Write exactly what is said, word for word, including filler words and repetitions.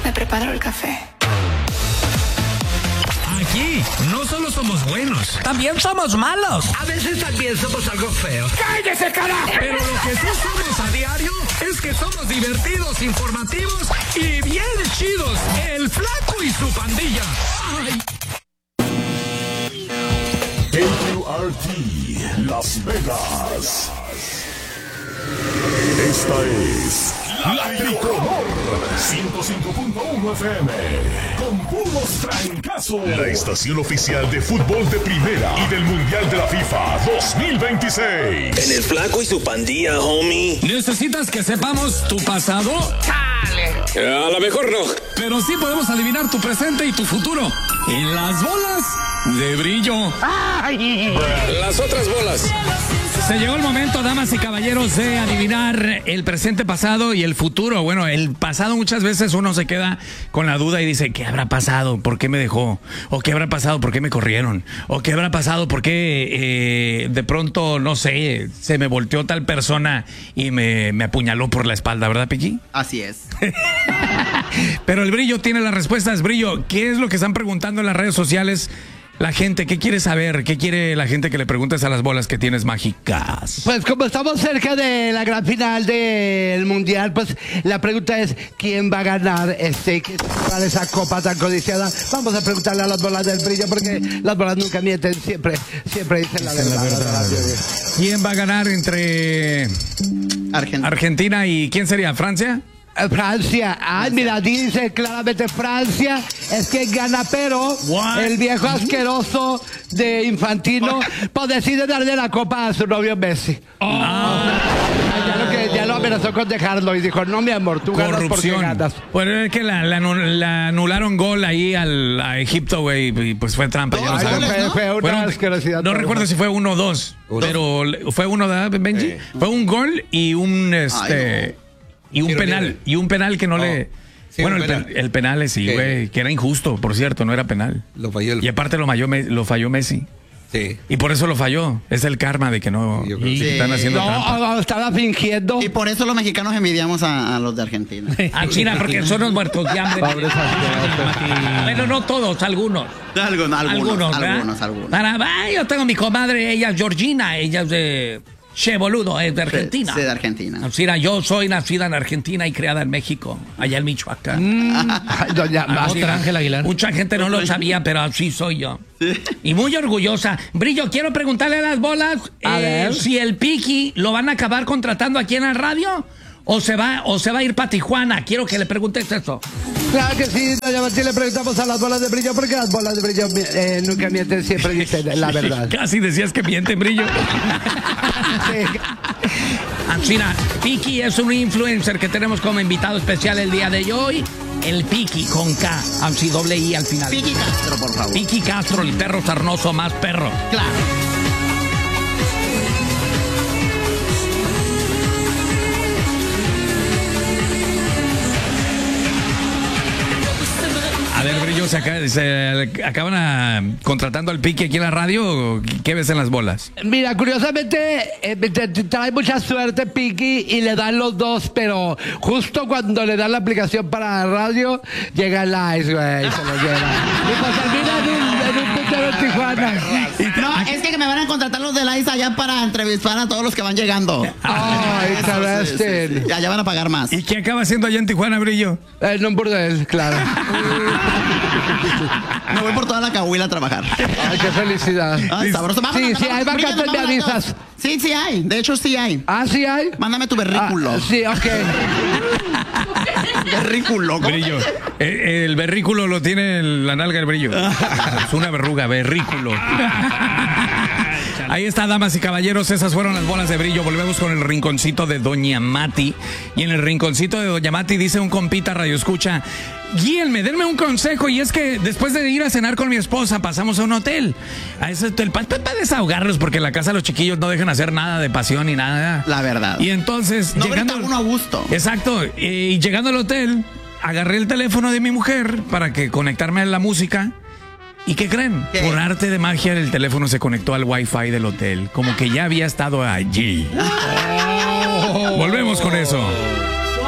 me preparo el café. Aquí no solo somos buenos, también somos malos. A veces también somos algo feos. ¡Cállese, carajo! Pero lo que sí somos a diario es que somos divertidos, informativos y bien chidos. El Flaco y su pandilla. Ay. K Q R T Las Vegas. Esta es La Tricolor ciento cinco punto uno F M con puros trancazos. La estación oficial de fútbol de primera y del Mundial de la FIFA dos mil veintiséis. En el Flaco y su pandilla, homie. ¿Necesitas que sepamos tu pasado? ¡Chale! A lo mejor no. Pero sí podemos adivinar tu presente y tu futuro. En las bolas de brillo. ¡Ay! Las otras bolas. Se llegó el momento, damas y caballeros, de adivinar el presente, pasado y el futuro. Bueno, el pasado muchas veces uno se queda con la duda y dice, ¿qué habrá pasado? ¿Por qué me dejó? ¿O qué habrá pasado? ¿Por qué me corrieron? ¿O qué habrá pasado? ¿Por qué eh, de pronto, no sé, se me volteó tal persona y me, me apuñaló por la espalda? ¿Verdad, Piqui? Así es. Pero el Brillo tiene las respuestas. Brillo, ¿qué es lo que están preguntando en las redes sociales? La gente, ¿qué quiere saber? ¿Qué quiere la gente que le preguntes a las bolas que tienes mágicas? Pues como estamos cerca de la gran final del Mundial, pues la pregunta es, ¿quién va a ganar este, esa copa tan codiciada? Vamos a preguntarle a las bolas del Brillo, porque las bolas nunca mienten, siempre, siempre dicen la verdad. La verdad. ¿Quién va a ganar entre Argentina. Argentina y quién sería? ¿Francia? Francia, ay, mira, dice claramente Francia, es que gana, pero What? el viejo asqueroso de Infantino pues decide darle la copa a su novio Messi. Oh. Ah, ya, lo que, ya lo amenazó con dejarlo y dijo, no, mi amor, tú ganas porque ganas. Pues es que la, la, la anularon gol ahí al, a Egipto, güey, y pues fue trampa. Ya No, lo ay, sabemos. fue, fue una Fueron- asquerosidad. no recuerdo si fue uno o dos, pero fue uno, ¿verdad, Benji? Sí. Fue un gol y un este Ay, y un Tiro penal libre. y un penal que no Oh. le Sí, bueno, un el, penal. pe- el penal es sí, Sí. güey, que era injusto, por cierto, no era penal. Lo falló el... Y aparte lo falló, Me- lo falló Messi. Sí. Y por eso lo falló. Es el karma de que no Yo creo y que sí. están haciendo No, trampa. no, estaba fingiendo. Y por eso los mexicanos envidiamos a, a los de Argentina. A China, porque son los muertos de hambre. Pobres asquerosos. Bueno, no todos, algunos. Algunos, algunos, Algunos, ¿verdad? algunos, algunos. Para, ah, yo tengo mi comadre, ella es Georgina, ella es de Che Boludo, es de Argentina. Sí, de Argentina. Así era, yo soy nacida en Argentina y criada en México, allá en Michoacán. Ay, doña Ah, Así otra, era. Aguilar. Mucha gente no lo sabía, pero así soy yo. Y muy orgullosa. Brillo, quiero preguntarle a las bolas A eh, ver. si el Piqui lo van a acabar contratando aquí en la radio o se va o se va a ir para Tijuana. Quiero que le preguntes eso. Claro que sí, doña Martí, le preguntamos a las bolas de Brillo, porque las bolas de Brillo eh, nunca mienten, siempre dicen la verdad. Casi decías que miente, Brillo. Sí. Ancina, Piqui es un influencer que tenemos como invitado especial el día de hoy. El Piqui con K, así doble I al final. Piqui Castro, por favor. Piqui Castro, el perro sarnoso más perro. Claro. A ver, Brillo, ¿se, acaba- se acaban a- contratando al Piqui aquí en la radio? ¿O ¿Qué ves en las bolas? Mira, curiosamente, eh, te- te trae mucha suerte Piqui y le dan los dos, pero justo cuando le dan la aplicación para radio, llega el Ice, güey, y se lo lleva. Y pues termina en un, en un puntero en Tijuana. No, es que me van a contratar los de la I S allá para entrevistar a todos los que van llegando. Ay, Eso, Sebastián. sí, sí, sí. Allá van a pagar más. ¿Y qué acaba haciendo allá en Tijuana, Brillo? En un burdel, claro. Me voy por toda la cahuila a trabajar. Ay, qué felicidad. Ay, sabroso. Vámonos, Sí, sí, vámonos. hay Brillo, vacantes, me vámonos las avisas. dos. Sí, sí hay. De hecho, sí hay. ¿Ah, sí hay? Mándame tu berrículo. Ah, sí, ok. Berrículo. ¿cómo? Brillo. Eh, El berrículo lo tiene en la nalga el Brillo. Es una verruga, berrículo. Ahí está, damas y caballeros, esas fueron las bolas de Brillo. Volvemos con el rinconcito de Doña Mati. Y en el rinconcito de Doña Mati dice un compita radio escucha: guíenme, denme un consejo. Y es que después de ir a cenar con mi esposa, pasamos a un hotel. A ese hotel para desahogarlos, porque en la casa los chiquillos no dejan hacer nada de pasión ni nada. La verdad. Y entonces, No llegando grita uno a gusto. Exacto, y llegando al hotel, agarré el teléfono de mi mujer para que conectarme a la música. ¿Y qué creen? ¿Qué? Por arte de magia, el teléfono se conectó al Wi-Fi del hotel, como que ya había estado allí. Volvemos con eso.